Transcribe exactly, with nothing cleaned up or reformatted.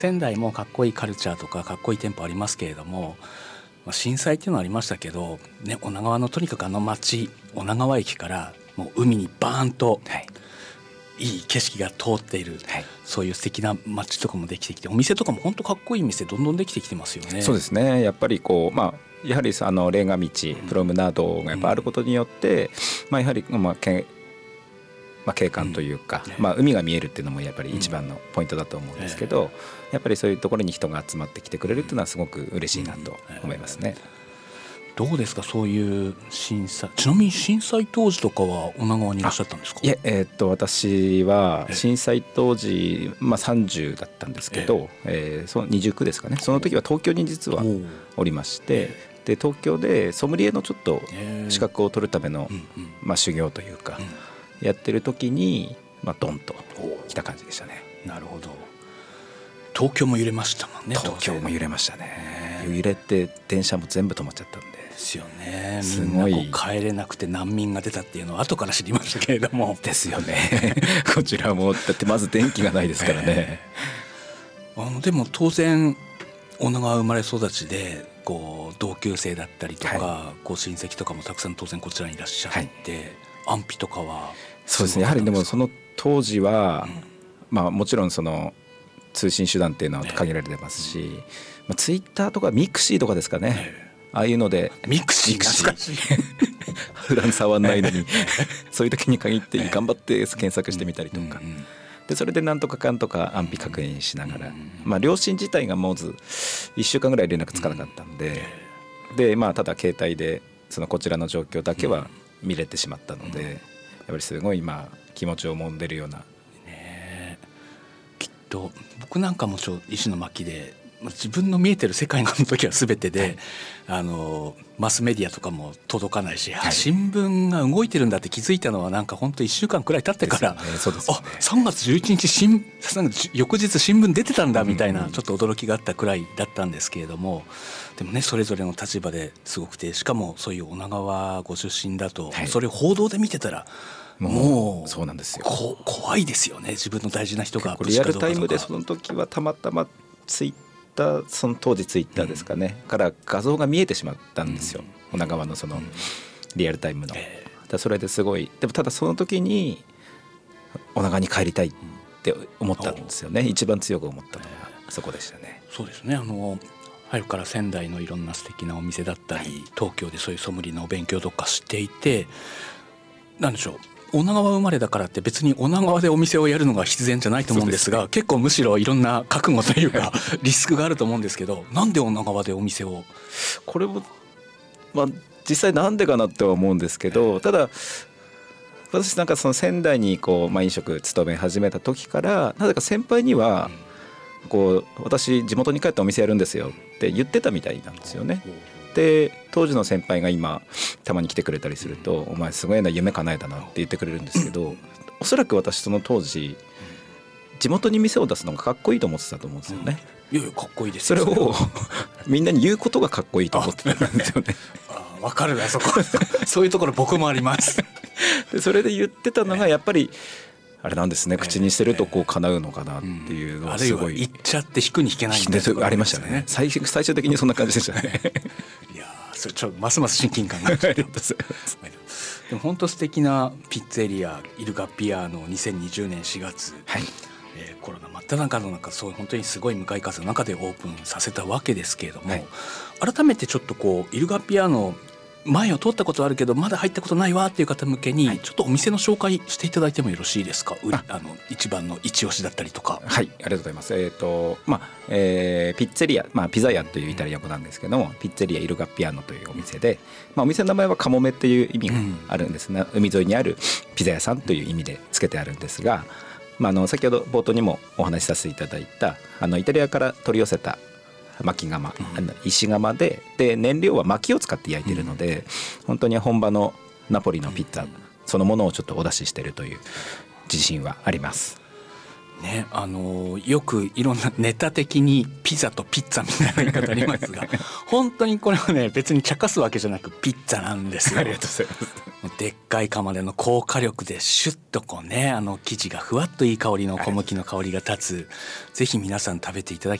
仙台もかっこいいカルチャーとかかっこいい店舗ありますけれども、まあ、震災っていうのはありましたけど、ね、女川のとにかくあの町女川駅からもう海にバーンと、はい、いい景色が通っている、はい、そういう素敵な街とかもできてきて、お店とかも本当かっこいい店どんどんできてきてますよね。 そうですね。やっぱりこう、まあ、やはりあのレンガ道、プロムナードがやっぱあることによって、うんまあ、やはり、まあけまあ、景観というか、うんまあ、海が見えるっていうのもやっぱり一番のポイントだと思うんですけど、うんえー、やっぱりそういうところに人が集まってきてくれるっていうのはすごく嬉しいなと思いますね。 どうですか、そういう震災、ちなみに震災当時とかは女川にいらっしゃったんですか？ いえ、えー、っと私は震災当時、まあ、さんじゅうだったんですけど、えーえー、そのにじゅうきゅうですかね。その時は東京に実はおりまして、で東京でソムリエのちょっと資格を取るための、まあ、修行というか、やってる時に、まあ、ドンと来た感じでしたね。 なるほど。東京も揺れましたもんね。 東京も揺れましたね。揺れて電車も全部止まっちゃったんで。 ですよね。みんなこう帰れなくて難民が出たっていうのは後から知りましたけれども。 ですよね。こちらもだってまず電気がないですからね。 あのでも当然女川生まれ育ちでこう同級生だったりとか、はい、こう親戚とかもたくさん当然こちらにいらっしゃって、はい、安否とかは。 そうですね。やはりでもその当時は、うんまあ、もちろんその通信手段っていうのは限られてますし、ねまあ、ツイッターとかミクシーとかですかね、ねああいうのでミクシー懐かしい普段触んないのにそういう時に限って頑張って検索してみたりとか、うんうん、でそれでなんとかかんとか安否確認しながら、うんうんまあ、両親自体がまずいっしゅうかんぐらい連絡つかなかったんで、うん、でまあただ携帯でそのこちらの状況だけは見れてしまったので、うん、やっぱりすごい今気持ちを揉んでるような、 ね、きっと僕なんかもちょ石巻で自分の見えてる世界の時は全てで、はい、あのマスメディアとかも届かないし、はい、新聞が動いてるんだって気づいたのはなんか本当いっしゅうかんくらい経ってから、ねそうですね、あさんがつじゅういちにち新翌日新聞出てたんだみたいなちょっと驚きがあったくらいだったんですけれども、でもねそれぞれの立場ですごくて、しかもそういう女川ご出身だと、はい、それを報道で見てたらもうそうなんですよ。 こ怖いですよね。自分の大事な人がリアルタイムでその時はたまたまツイッその当時ツイッターですかね、うん、から画像が見えてしまったんですよ、うん、女川のそのリアルタイムの、えー、だそれですごい。でもただその時に女川に帰りたいって思ったんですよね、うん、一番強く思ったのはそこでしたね。 そうですね。あの春から仙台のいろんな素敵なお店だったり、はい、東京でそういうソムリエのお勉強とかしていて、なんでしょう、女川生まれだからって別に女川でお店をやるのが必然じゃないと思うんですが、す、ね、結構むしろいろんな覚悟というかリスクがあると思うんですけど、なんで女川でお店を。 これも、まあ、実際なんでかなっては思うんですけど、ただ私なんかその仙台にこう、まあ、飲食勤め始めた時からなぜか先輩にはこう私地元に帰ってお店やるんですよって言ってたみたいなんですよね。で当時の先輩が今たまに来てくれたりすると、お前すごいな夢叶えたなって言ってくれるんですけど、おそらく私その当時地元に店を出すのがかっこいいと思ってたと思うんですよね。 いやいやかっこいいですよ。 それをみんなに言うことがかっこいいと思ってたんですよね。 ああ分かるなそこそういうところ僕もありますでそれで言ってたのがやっぱりあれなんですね、口にしてるとこう叶うのかなっていうのはすごい、 あるいは言っちゃって引くに引けないんだとありましたね。最最終的にそんな感じでしたねいやそれちょっとますます親近感がでも本当素敵なピッツェリアイルガピアのにせんにじゅうねんしがつ、はいえー、コロナ真っ只中の中そう本当にすごい向かい風の中でオープンさせたわけですけれども、はい、改めてちょっとこうイルガピアの前を通ったことあるけどまだ入ったことないわっていう方向けにちょっとお店の紹介していただいてもよろしいですか。ああの一番の一押しだったりとか。 はい、ありがとうございます。えーとまあえー、ピッツェリア、まあ、ピザ屋というイタリア語なんですけども、ピッツェリアイルガピアノというお店で、まあ、お店の名前はカモメっていう意味があるんですね、うん、海沿いにあるピザ屋さんという意味でつけてあるんですが、まあ、あの先ほど冒頭にもお話しさせていただいたあのイタリアから取り寄せた薪窯、うん、石窯 で, で燃料は薪を使って焼いているので、うん、本当に本場のナポリのピッツァそのものをちょっとお出ししているという自信はあります。 ね、あのよくいろんなネタ的にピザとピッツァみたいな言い方ありますが本当にこれはね別に茶化すわけじゃなくピッツァなんですよ。 ありがとうございます。 でっかい釜での高火力でシュッとこうねあの生地がふわっといい香りの小麦の香りが立つ、ぜひ皆さん食べていただき